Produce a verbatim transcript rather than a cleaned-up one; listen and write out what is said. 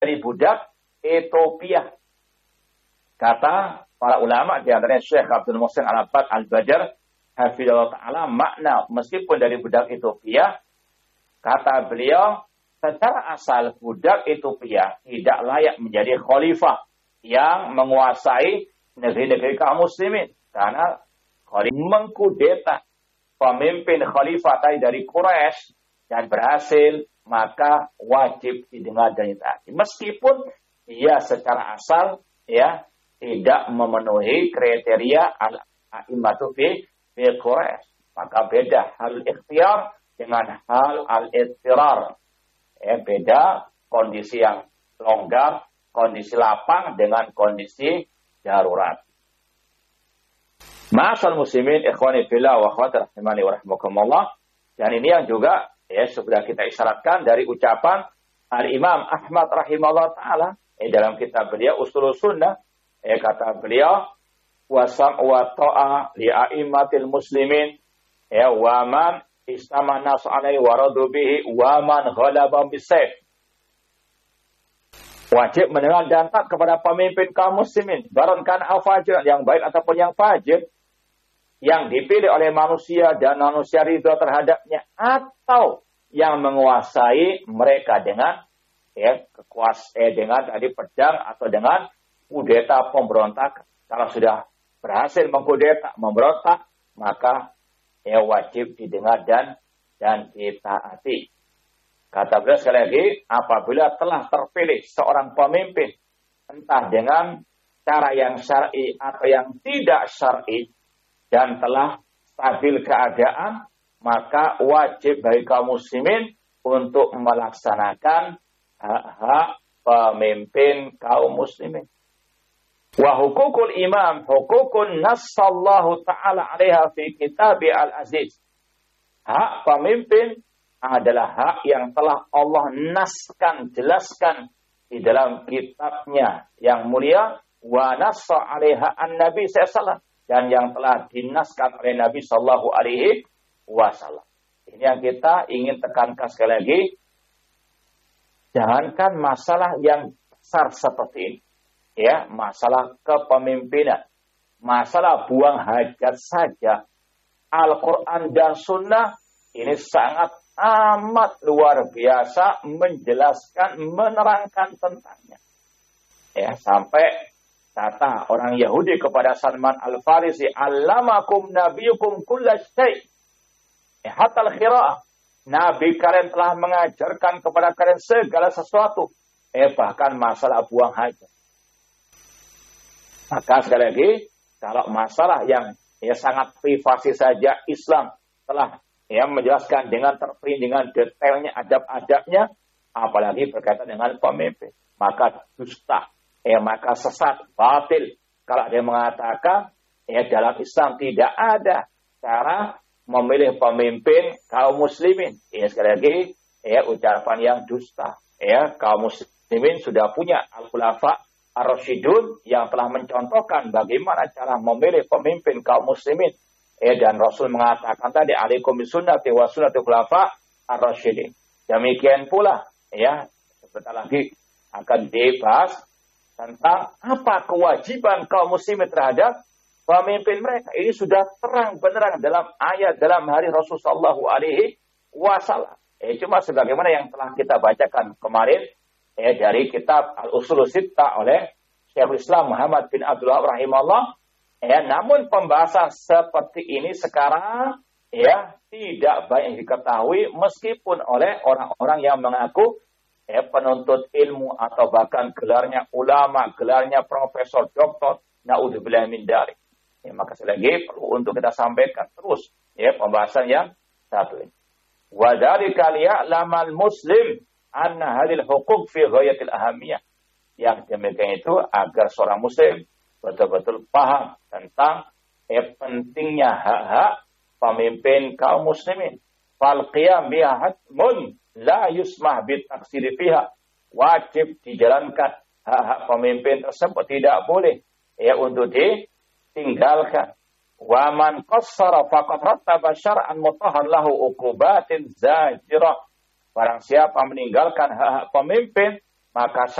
dari budak Ethiopia. Kata para ulama di antaranya Syekh Abdul Muhsin Al-Abbad Al-Badr hafizallahu ta'ala, makna meskipun dari budak Ethiopia, kata beliau, secara asal budak Ethiopia tidak layak menjadi khalifah yang menguasai negeri-negeri kaum muslimin, karena khalifah mengkudeta pemimpin khalifah tadi dari Quraisy dan berhasil, maka wajib didengar dan ditaati. Meskipun ia secara asal ya tidak memenuhi kriteria al-a'immatu fi Quraisy, maka beda hal ikhtiar dengan hal al-ittirar. Ya, beda kondisi yang longgar, kondisi lapang dengan kondisi darurat. Ma'asal muslimin, ikhwani fillah wa akhwati rahimani wa rahmakumullah. Dan ini yang juga ya sudah kita isyaratkan dari ucapan Al-Imam Ahmad rahimahullah ta'ala eh, dalam kitab beliau Ushulus Sunnah. Eh, kata beliau, wasam wa ta'a li a'immatil muslimin ya wa man istama nas alaihi wa radu bihi wa man ghalaba bisayf. Wajib mendengar dan taat kepada pemimpin kaum muslimin, baronkan al-fajir, yang baik ataupun yang fajir, yang dipilih oleh manusia dan manusia ridha terhadapnya, atau yang menguasai mereka dengan ya kekuasaan eh, dengan tadi pedang atau dengan kudeta pemberontak. Kalau sudah berhasil mengkudeta, memberontak, maka ya wajib didengar dan dan ditaati. Kata beliau sekali lagi, apabila telah terpilih seorang pemimpin, entah dengan cara yang syar'i atau yang tidak syar'i, dan telah stabil keadaan, maka wajib bagi kaum muslimin untuk melaksanakan hak-hak pemimpin kaum muslimin. Wa hukukul imam hukukun nassallahu ta'ala alaiha fi kitabi al-aziz. Hak pemimpin adalah hak yang telah Allah naskan, jelaskan di dalam kitabnya yang mulia. Wa nassa alaiha an-nabi sallallahu alaihi wasallam, dan yang telah dinaskan oleh Nabi sallallahu alaihi wasallam. Ini yang kita ingin tekankan sekali lagi. Jangankan masalah yang besar seperti ini. Ya, masalah kepemimpinan, masalah buang hajat saja, Al-Quran dan Sunnah ini sangat amat luar biasa menjelaskan, menerangkan tentangnya. Ya, sampai kata orang Yahudi kepada Salman Al-Farisi, "Allamakum nabiyukum kulla syai'." Ya, hatta al-qira'ah. Nabi kalian telah mengajarkan kepada kalian segala sesuatu. Eh, bahkan masalah buang hajat. Maka sekali lagi, kalau masalah yang ya sangat privasi saja Islam telah ya menjelaskan dengan terperinci, dengan detailnya, adab-adabnya, apalagi berkaitan dengan pemimpin, maka dusta, ya maka sesat, batil. Kalau dia mengatakan ya dalam Islam tidak ada cara memilih pemimpin kaum muslimin, ya sekali lagi ya ucapan yang dusta. Ya, kaum muslimin sudah punya al-khulafa ar-rasyidun yang telah mencontohkan bagaimana cara memilih pemimpin kaum muslimin. Eh, dan Rasul mengatakan tadi, alaikum bisunnati wa sunnati khulafa ar-rasyidin. Demikian pula, ya, sebentar lagi akan dibahas tentang apa kewajiban kaum muslimin terhadap pemimpin mereka. Ini sudah terang benderang dalam ayat, dalam hadis Rasul sallallahu alaihi wasallam. Eh, cuma sebagaimana yang telah kita bacakan kemarin, ya dari kitab Al-Ushulus Sittah oleh Syekhul Islam Muhammad bin Abdul Wahhab rahimahullah. Ya, namun pembahasan seperti ini sekarang ya tidak banyak diketahui meskipun oleh orang-orang yang mengaku ya penuntut ilmu atau bahkan gelarnya ulama, gelarnya profesor, doktor, naudzubillah min dzalik. Ya, maka sekali lagi perlu untuk kita sampaikan terus ya pembahasan yang satu ini. Wa dzalika liya'lamal muslim anna hadil hukuk fi ghayatil ahamiyah. Yang demikian itu agar seorang muslim betul-betul paham tentang eh, pentingnya hak-hak pemimpin kaum muslimin. Fal qiyam biha hatmun la yusmah bit taksiri fiha. Wajib dijalankan hak-hak pemimpin tersebut, tidak boleh ya untuk ditinggalkan. Wa man qassara faqad rattaba syar'an mutahhar lahu uqubatin zajirah. Barang siapa meninggalkan hak-hak pemimpin, maka